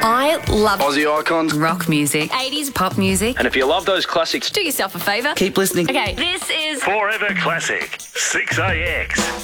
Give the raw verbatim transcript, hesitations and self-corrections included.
I love Aussie icons. rock music, eighties pop music. And if you love those classics, Do yourself a favour. Keep listening. Okay, this is Forever Classic, six A X.